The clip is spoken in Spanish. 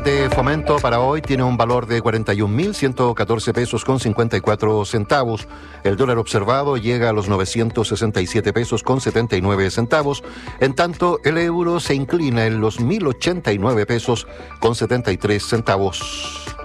De Fomento para hoy tiene un valor de 41.114 pesos con 54 centavos. El dólar observado llega a los 967 pesos con 79 centavos. En tanto, el euro se inclina en los 1.089 pesos con 73 centavos.